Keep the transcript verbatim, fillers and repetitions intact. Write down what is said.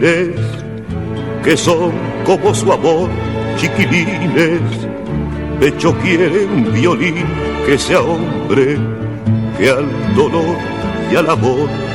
violines, que son como su amor, chiquilines. Pecho quiere un violín que sea hombre, que al dolor y al amor